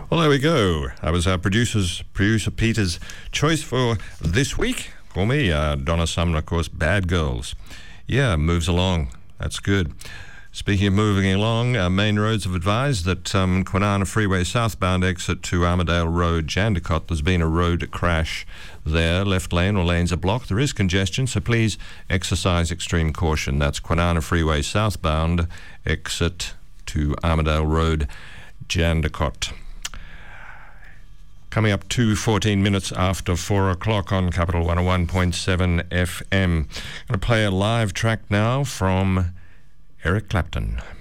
Well, there we go. That was our producer Peter's choice for this week. For me, Donna Sumner, of course, Bad Girls. Yeah, moves along. That's good. Speaking of moving along, Main Roads have advised that Kwinana Freeway southbound exit to Armadale Road, Jandakot, there's been a road crash there. Left lane or lanes are blocked. There is congestion, so please exercise extreme caution. That's Kwinana Freeway southbound exit to Armadale Road, Jandakot. Coming up to 14 minutes after 4 o'clock on Capital 101.7 FM. I'm going to play a live track now from Eric Clapton.